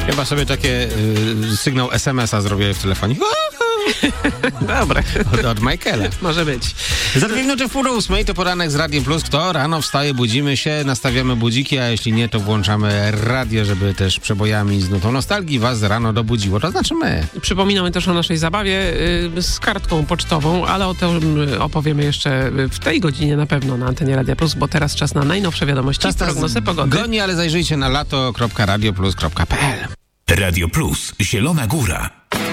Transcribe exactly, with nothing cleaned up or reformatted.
Chyba sobie takie y, sygnał es em es a zrobię w telefonie. Dobre. Od, od Michaela. Może być. Za dwie minuty w pół do ósmej to poranek z Radiem Plus. Kto rano wstaje, budzimy się, nastawiamy budziki, a jeśli nie, to włączamy radio, żeby też przebojami z nutą nostalgii was rano dobudziło. To znaczy my. Przypominamy też o naszej zabawie y, z kartką pocztową, ale o tym opowiemy jeszcze w tej godzinie na pewno na antenie Radia Plus, bo teraz czas na najnowsze wiadomości, Czas nas prognozy pogody. Goni, ale zajrzyjcie na lato kropka radio plus kropka p l. Radio Plus, Zielona Góra.